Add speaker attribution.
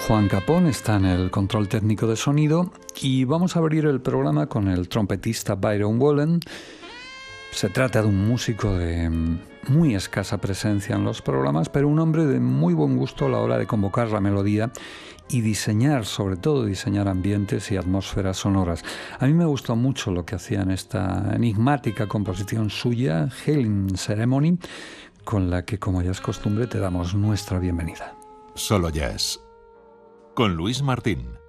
Speaker 1: Juan Capón está en el control técnico de sonido y vamos a abrir el programa con el trompetista Byron Wollen. Se trata de un músico de muy escasa presencia en los programas, pero un hombre de muy buen gusto a la hora de convocar la melodía y diseñar, sobre todo diseñar ambientes y atmósferas sonoras. A mí me gustó mucho lo que hacía en esta enigmática composición suya, Hailing Ceremony, con la que, como ya es costumbre, te damos nuestra bienvenida.
Speaker 2: Solo Jazz, con Luis Martín.